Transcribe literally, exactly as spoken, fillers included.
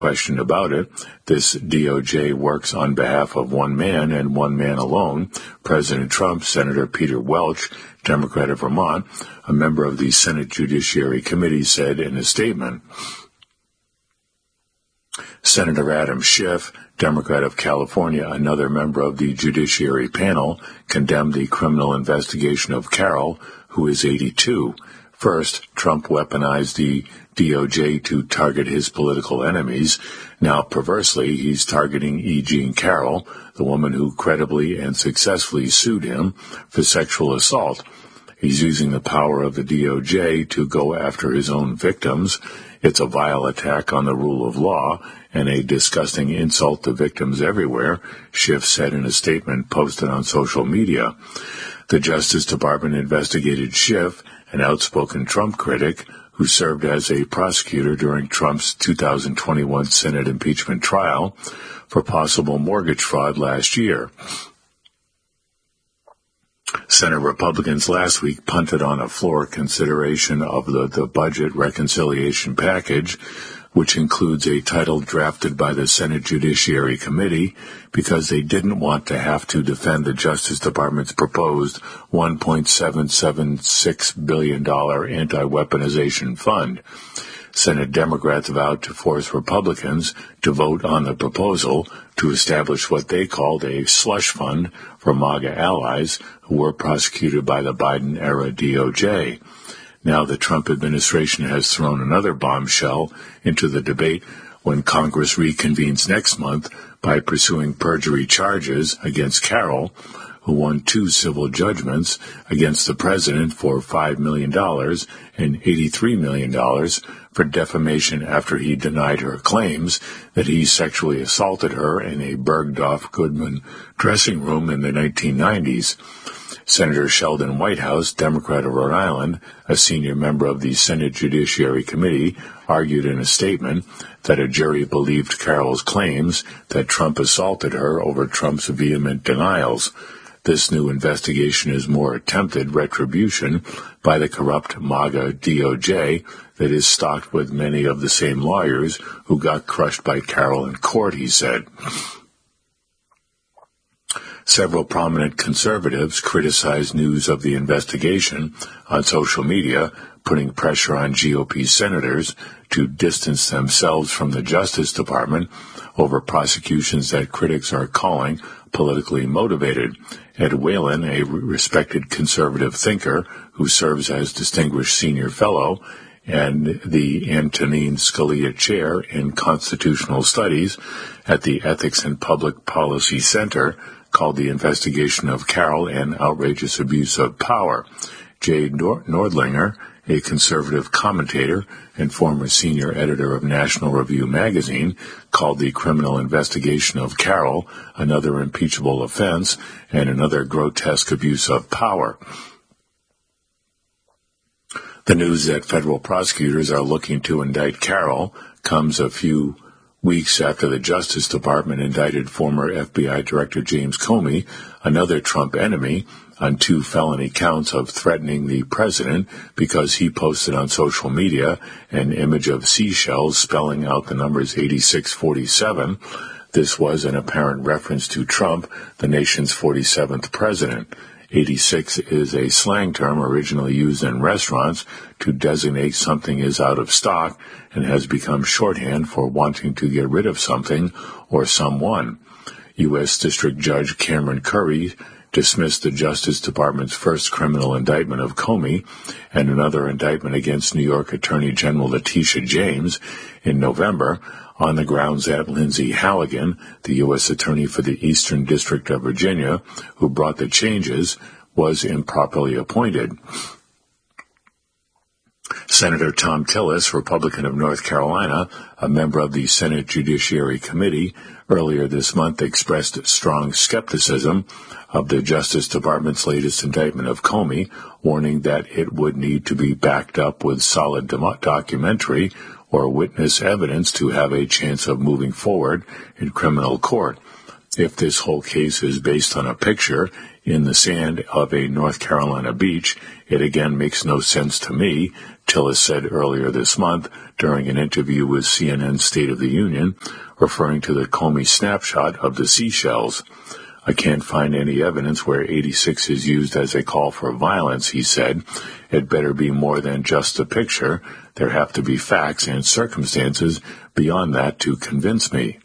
question about it. This D O J works on behalf of one man and one man alone. President Trump, Senator Peter Welch, Democrat of Vermont, a member of the Senate Judiciary Committee, said in a statement. Senator Adam Schiff, Democrat of California, another member of the Judiciary panel, condemned the criminal investigation of Carroll, who is eighty-two. First, Trump weaponized the D O J to target his political enemies. Now, perversely, he's targeting E. Jean Carroll, the woman who credibly and successfully sued him for sexual assault. He's using the power of the D O J to go after his own victims. It's a vile attack on the rule of law and a disgusting insult to victims everywhere, Schiff said in a statement posted on social media. The Justice Department investigated Schiff, an outspoken Trump critic who served as a prosecutor during Trump's two thousand twenty-one Senate impeachment trial, for possible mortgage fraud last year. Senate Republicans last week punted on a floor consideration of the, the budget reconciliation package, which includes a title drafted by the Senate Judiciary Committee, because they didn't want to have to defend the Justice Department's proposed one point seven seven six billion dollars anti-weaponization fund. Senate Democrats vowed to force Republicans to vote on the proposal to establish what they called a slush fund for MAGA allies who were prosecuted by the Biden-era D O J. Now the Trump administration has thrown another bombshell into the debate when Congress reconvenes next month by pursuing perjury charges against Carroll, who won two civil judgments against the president for five million dollars and eighty-three million dollars for defamation after he denied her claims that he sexually assaulted her in a Bergdorf Goodman dressing room in the nineteen nineties. Senator Sheldon Whitehouse, Democrat of Rhode Island, a senior member of the Senate Judiciary Committee, argued in a statement that a jury believed Carroll's claims that Trump assaulted her over Trump's vehement denials. This new investigation is more attempted retribution by the corrupt MAGA D O J that is stocked with many of the same lawyers who got crushed by Carroll in court, he said. Several prominent conservatives criticized news of the investigation on social media, putting pressure on G O P senators to distance themselves from the Justice Department over prosecutions that critics are calling politically motivated. Ed Whelan, a respected conservative thinker who serves as Distinguished Senior Fellow and the Antonin Scalia Chair in Constitutional Studies at the Ethics and Public Policy Center, called the investigation of Carroll an outrageous abuse of power. Jade Nordlinger, a conservative commentator and former senior editor of National Review magazine, called the criminal investigation of Carroll another impeachable offense and another grotesque abuse of power. The news that federal prosecutors are looking to indict Carroll comes a few weeks after the Justice Department indicted former F B I Director James Comey, another Trump enemy, on two felony counts of threatening the president because he posted on social media an image of seashells spelling out the numbers eighty-six forty-seven. This was an apparent reference to Trump, the nation's forty-seventh president. eighty-six is a slang term originally used in restaurants to designate something is out of stock and has become shorthand for wanting to get rid of something or someone. U S District Judge Cameron Curry dismissed the Justice Department's first criminal indictment of Comey and another indictment against New York Attorney General Letitia James in November on the grounds that Lindsay Halligan, the U S Attorney for the Eastern District of Virginia, who brought the changes, was improperly appointed. Senator Tom Tillis, Republican of North Carolina, a member of the Senate Judiciary Committee, earlier this month expressed strong skepticism of the Justice Department's latest indictment of Comey, warning that it would need to be backed up with solid documentary or witness evidence to have a chance of moving forward in criminal court. If this whole case is based on a picture in the sand of a North Carolina beach, it again makes no sense to me Tillis said earlier this month during an interview with C N N's State of the Union, referring to the Comey snapshot of the seashells. I can't find any evidence where eighty-six is used as a call for violence, he said. It better be more than just a picture. There have to be facts and circumstances beyond that to convince me.